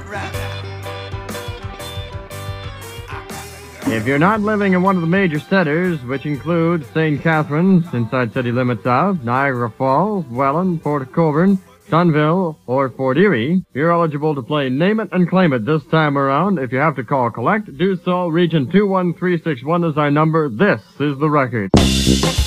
If you're not living in one of the major centers, which include St. Catharines, inside city limits of Niagara Falls, Welland, Port Colborne, Dunnville, or Fort Erie, you're eligible to play Name It and Claim It this time around. If you have to call collect, do so. Region 21361 is our number. This is the record.